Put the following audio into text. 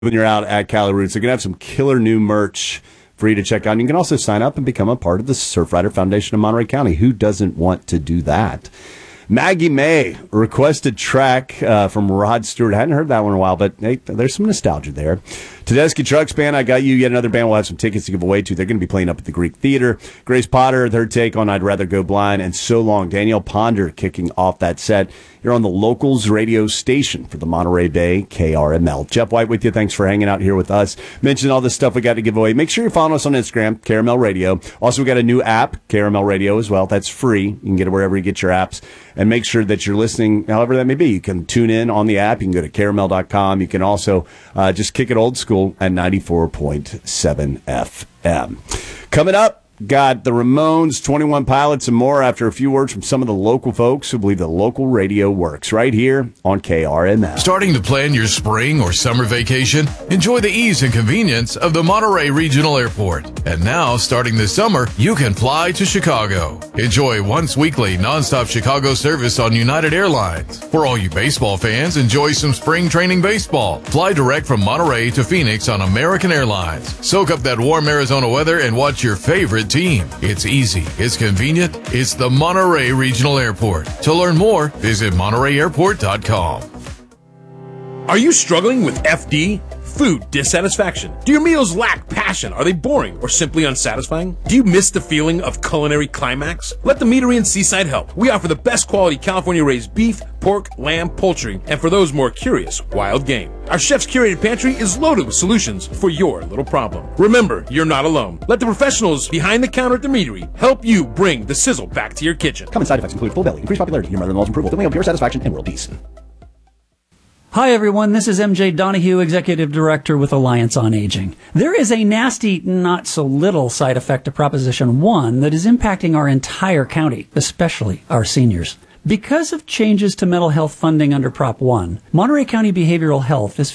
when you're out at Cali Roots. They're going to have some killer new merch for you to check out. And you can also sign up and become a part of the Surfrider Foundation of Monterey County. Who doesn't want to do that? Maggie May, requested track from Rod Stewart. I hadn't heard that one in a while, but hey, there's some nostalgia there. Tedeschi Trucks Band, I Got You, yet another band we'll have some tickets to give away to. They're going to be playing up at the Greek Theater. Grace Potter, their take on I'd Rather Go Blind, and So Long. Danielle Ponder kicking off that set. You're on the Locals radio station for the Monterey Bay KRML. Jeff White with you. Thanks for hanging out here with us. Mention all the stuff we got to give away. Make sure you're following us on Instagram, KRML Radio. Also, we got a new app, KRML Radio as well. That's free. You can get it wherever you get your apps. And make sure that you're listening, however that may be. You can tune in on the app. You can go to KRML.com. You can also just kick it old school at 94.7 FM. Coming up, got the Ramones, 21 Pilots, and more after a few words from some of the local folks who believe that local radio works right here on KRML. Starting to plan your spring or summer vacation? Enjoy the ease and convenience of the Monterey Regional Airport. And now, starting this summer, you can fly to Chicago. Enjoy once weekly nonstop Chicago service on United Airlines. For all you baseball fans, enjoy some spring training baseball. Fly direct from Monterey to Phoenix on American Airlines. Soak up that warm Arizona weather and watch your favorite team. It's easy. It's convenient. It's the Monterey Regional Airport. To learn more, visit MontereyAirport.com. Are you struggling with FD? Food dissatisfaction? Do your meals lack passion? Are they boring or simply unsatisfying? Do you miss the feeling of culinary climax? Let the Meadery in Seaside help. We offer the best quality California-raised beef, pork, lamb, poultry, and for those more curious, wild game. Our chef's curated pantry is loaded with solutions for your little problem. Remember, you're not alone. Let the professionals behind the counter at the Meadery help you bring the sizzle back to your kitchen. Common side effects include full belly, increased popularity, your mother-in-law's approval, feeling of pure satisfaction, and world peace. Hi everyone, this is MJ Donahue, Executive Director with Alliance on Aging. There is a nasty, not so little side effect to Proposition 1 that is impacting our entire county, especially our seniors. Because of changes to mental health funding under Prop 1, Monterey County Behavioral Health is